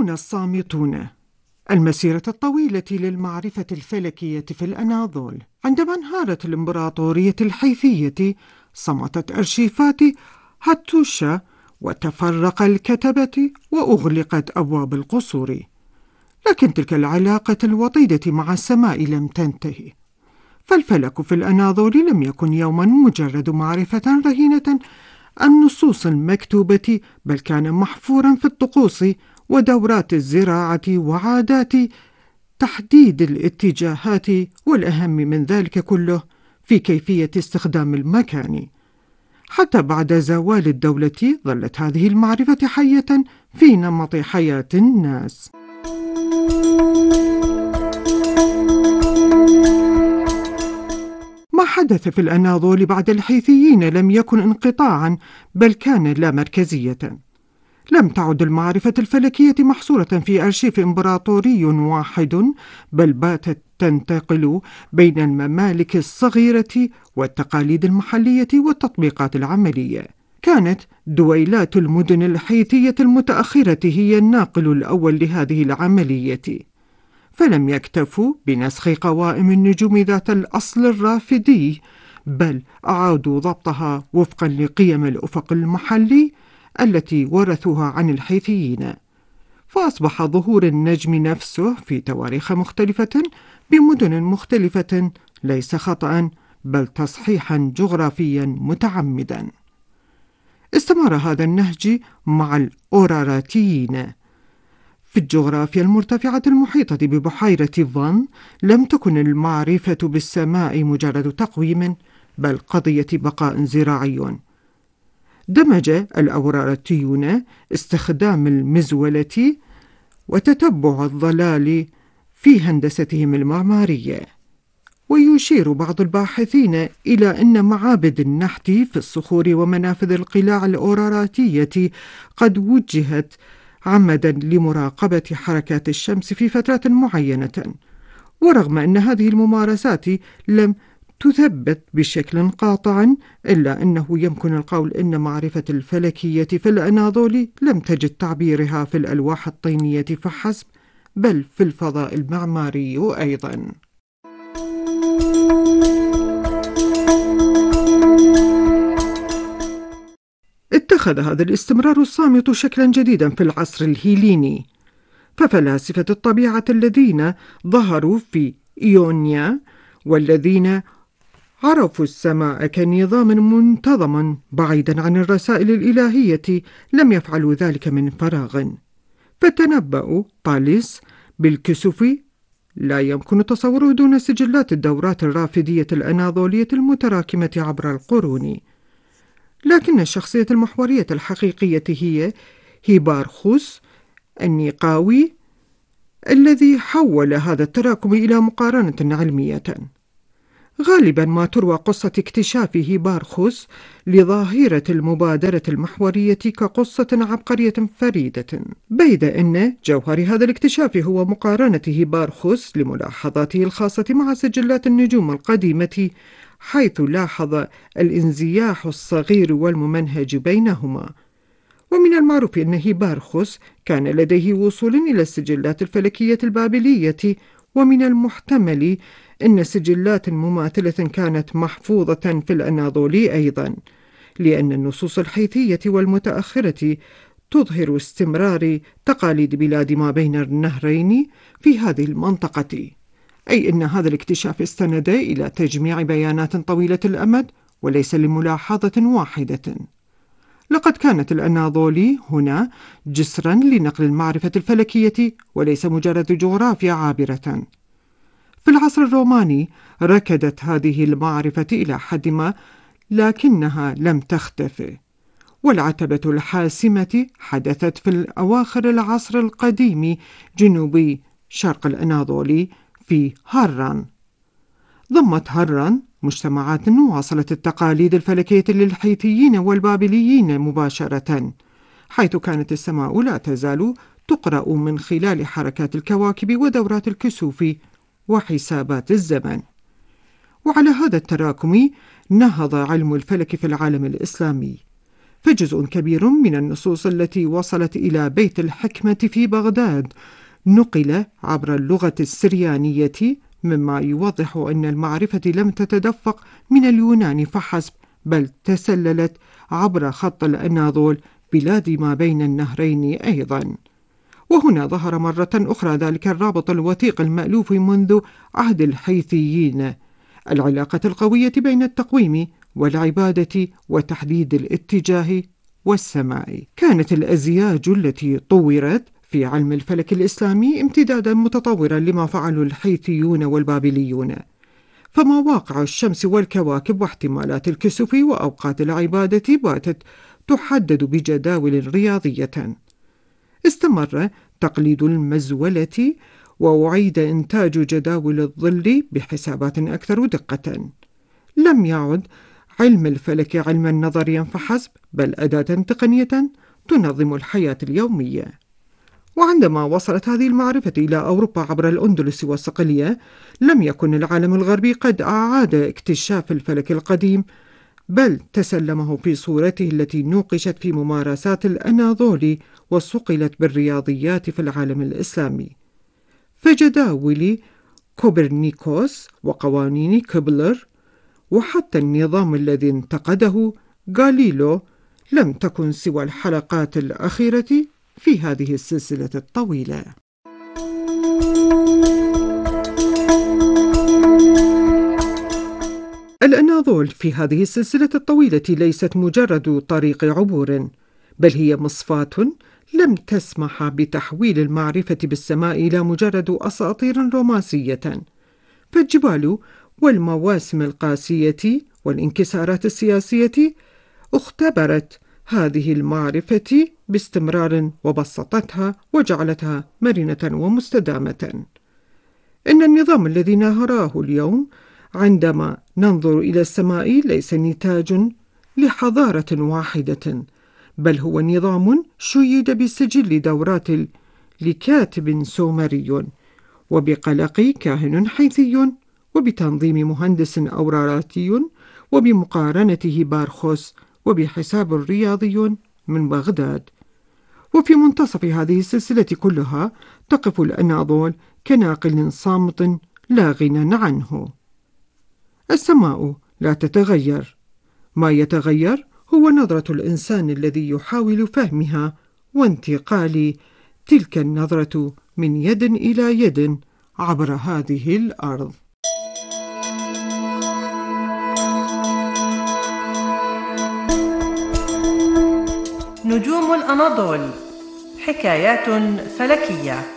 المفكرون الصامتون. المسيرة الطويلة للمعرفة الفلكية في الأناضول. عندما انهارت الإمبراطورية الحيثية صمتت أرشيفات هاتوشا وتفرق الكتبة وأغلقت أبواب القصور. لكن تلك العلاقة الوطيدة مع السماء لم تنتهي، فالفلك في الأناضول لم يكن يوما مجرد معرفة رهينة النصوص المكتوبة، بل كان محفورا في الطقوس ودورات الزراعة وعادات تحديد الاتجاهات، والأهم من ذلك كله في كيفية استخدام المكان. حتى بعد زوال الدولة ظلت هذه المعرفة حية في نمط حياة الناس. ما حدث في الأناضول بعد الحيثيين لم يكن انقطاعا، بل كان لا مركزية. لم تعد المعرفة الفلكية محصورة في أرشيف إمبراطوري واحد، بل باتت تنتقل بين الممالك الصغيرة والتقاليد المحلية والتطبيقات العملية. كانت دويلات المدن الحيثية المتأخرة هي الناقل الأول لهذه العملية، فلم يكتفوا بنسخ قوائم النجوم ذات الأصل الرافدي، بل أعادوا ضبطها وفقا لقيم الأفق المحلي التي ورثوها عن الحيثيين، فأصبح ظهور النجم نفسه في تواريخ مختلفة بمدن مختلفة ليس خطأ، بل تصحيحا جغرافيا متعمدا. استمر هذا النهج مع الأوراراتيين. في الجغرافيا المرتفعة المحيطة ببحيرة فان لم تكن المعرفة بالسماء مجرد تقويم، بل قضية بقاء زراعي. دمج الأوراراتيون استخدام المزولة وتتبع الظلال في هندستهم المعمارية، ويشير بعض الباحثين إلى أن معابد النحت في الصخور ومنافذ القلاع الأوراراتية قد وجهت عمدا لمراقبة حركات الشمس في فترة معينة. ورغم أن هذه الممارسات لم تثبت بشكل قاطع، إلا أنه يمكن القول أن معرفة الفلكية في الأناضول لم تجد تعبيرها في الألواح الطينية فحسب، بل في الفضاء المعماري أيضا. اتخذ هذا الاستمرار الصامت شكلا جديدا في العصر الهيليني، ففلاسفة الطبيعة الذين ظهروا في إيونيا والذين عرفوا السماء كنظام منتظم بعيدا عن الرسائل الإلهية لم يفعلوا ذلك من فراغ، فتنبأوا طاليس بالكسوف لا يمكن تصوره دون سجلات الدورات الرافدية الأناضولية المتراكمة عبر القرون. لكن الشخصية المحورية الحقيقية هي هيبارخوس النيقاوي، الذي حول هذا التراكم إلى مقارنة علمية. غالبا ما تروى قصة اكتشاف هيبارخوس لظاهرة المبادرة المحورية كقصة عبقرية فريدة، بيد أن جوهر هذا الاكتشاف هو مقارنة هيبارخوس لملاحظاته الخاصة مع سجلات النجوم القديمة، حيث لاحظ الانزياح الصغير والممنهج بينهما. ومن المعروف أن هيبارخوس كان لديه وصول إلى السجلات الفلكية البابلية، ومن المحتمل أن سجلات مماثلة كانت محفوظة في الأناضول أيضا، لأن النصوص الحيثية والمتأخرة تظهر استمرار تقاليد بلاد ما بين النهرين في هذه المنطقة، أي أن هذا الاكتشاف استند إلى تجميع بيانات طويلة الأمد وليس لملاحظة واحدة. لقد كانت الأناضول هنا جسرا لنقل المعرفة الفلكية وليس مجرد جغرافيا عابرة. في العصر الروماني ركدت هذه المعرفة إلى حد ما، لكنها لم تختفي، والعتبة الحاسمة حدثت في الأواخر العصر القديم جنوب شرق الأناضول في هران. ضمت هران مجتمعات واصلت التقاليد الفلكية للحيثيين والبابليين مباشرة، حيث كانت السماء لا تزال تقرأ من خلال حركات الكواكب ودورات الكسوف وحسابات الزمن. وعلى هذا التراكم نهض علم الفلك في العالم الإسلامي، فجزء كبير من النصوص التي وصلت إلى بيت الحكمة في بغداد نقل عبر اللغة السريانية، مما يوضح أن المعرفة لم تتدفق من اليونان فحسب، بل تسللت عبر خط الأناضول بلاد ما بين النهرين أيضا. وهنا ظهر مرة أخرى ذلك الرابط الوثيق المألوف منذ عهد الحيثيين، العلاقة القوية بين التقويم والعبادة وتحديد الاتجاه والسماء. كانت الأزياج التي طورت في علم الفلك الإسلامي امتدادا متطورا لما فعله الحيثيون والبابليون، فما واقع الشمس والكواكب واحتمالات الكسوف وأوقات العبادة باتت تحدد بجداول رياضية. استمر تقليد المزولة وأعيد إنتاج جداول الظل بحسابات أكثر دقة. لم يعد علم الفلك علما نظريا فحسب، بل أداة تقنية تنظم الحياة اليومية. وعندما وصلت هذه المعرفة إلى أوروبا عبر الأندلس وصقلية، لم يكن العالم الغربي قد أعاد اكتشاف الفلك القديم، بل تسلمه في صورته التي نوقشت في ممارسات الأناضول وصقلت بالرياضيات في العالم الإسلامي. فجداول كوبرنيكوس وقوانين كبلر وحتى النظام الذي انتقده غاليليو لم تكن سوى الحلقات الأخيرة في هذه السلسلة الطويلة. الأناضول في هذه السلسلة الطويلة ليست مجرد طريق عبور، بل هي مصفاة لم تسمح بتحويل المعرفة بالسماء إلى مجرد أساطير رومانسية. فالجبال والمواسم القاسية والانكسارات السياسية اختبرت هذه المعرفة باستمرار وبسطتها وجعلتها مرنة ومستدامة. إن النظام الذي نراه اليوم عندما ننظر إلى السماء ليس نتاج لحضارة واحدة، بل هو نظام شيد بسجل دورات لكاتب سومري، وبقلق كاهن حيثي، وبتنظيم مهندس أوراراتي، وبمقارنته بارخوس، وبحساب رياضي من بغداد. وفي منتصف هذه السلسلة كلها تقف الأناضول كناقل صامت لا غنى عنه. السماء لا تتغير، ما يتغير هو نظرة الإنسان الذي يحاول فهمها وانتقال تلك النظرة من يد إلى يد عبر هذه الأرض. نجوم الأناضول، حكايات فلكية.